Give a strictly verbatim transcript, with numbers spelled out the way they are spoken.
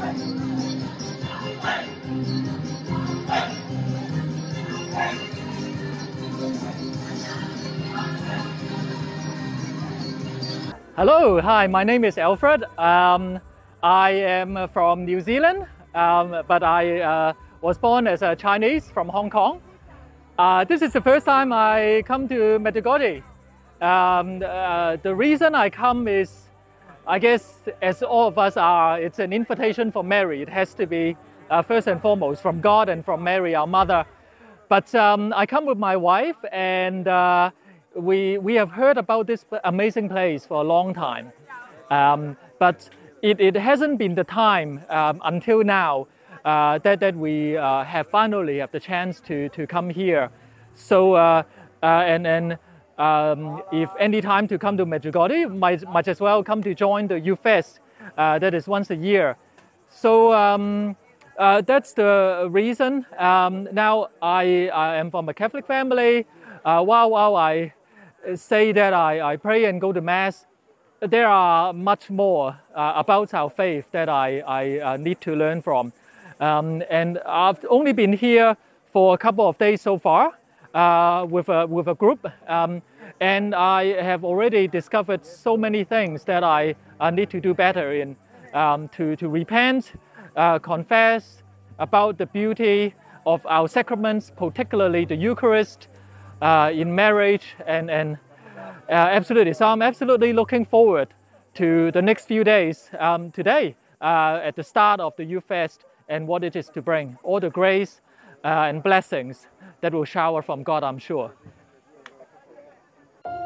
Hello, hi, my name is Alfred. Um, I am from New Zealand, um, but I uh, was born as a Chinese from Hong Kong. Uh, this is the first time I come to Medjugorje. Um, uh, the reason I come is, I guess, as all of us are, it's an invitation from Mary. It has to be uh, first and foremost from God and from Mary, our mother. But um, I come with my wife, and uh, we, we have heard about this amazing place for a long time. Um, but it, it hasn't been the time um, until now uh, that, that we uh, have finally have the chance to, to come here. So, uh, uh, and, and um, if any time to come to Medjugorje, might, might as well come to join the Youth Fest uh, that is once a year. So um, uh, that's the reason. Um, now, I, I am from a Catholic family. Uh, while, while I say that I, I pray and go to Mass, there are much more uh, about our faith that I, I uh, need to learn from. Um, and I've only been here for a couple of days so far uh, with, a, with a group. Um, and I have already discovered so many things that I, I need to do better in, um, to, to repent, uh, confess about the beauty of our sacraments, particularly the Eucharist, Uh, in marriage, and, and uh, absolutely. So I'm absolutely looking forward to the next few days um, today uh, at the start of the Youth Fest and what it is to bring, all the grace uh, and blessings that will shower from God, I'm sure.